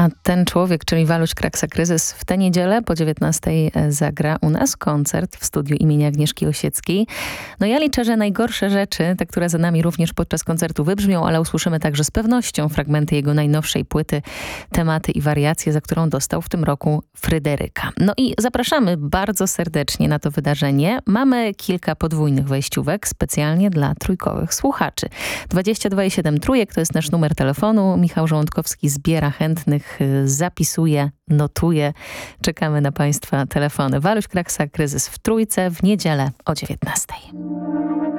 A ten człowiek, czyli Waluś Kraksa Kryzys, w tę niedzielę po 19 zagra u nas koncert w studiu imienia Agnieszki Osieckiej. No ja liczę, że najgorsze rzeczy, te, które za nami również podczas koncertu wybrzmią, ale usłyszymy także z pewnością fragmenty jego najnowszej płyty Tematy i wariacje, za którą dostał w tym roku Fryderyka. No i zapraszamy bardzo serdecznie na to wydarzenie. Mamy kilka podwójnych wejściówek specjalnie dla trójkowych słuchaczy. 22,7 trójek to jest nasz numer telefonu. Michał Żołądkowski zbiera chętnych, zapisuje, notuje. Czekamy na Państwa telefony. Waluś Kraksa Kryzys w Trójce w niedzielę o 19.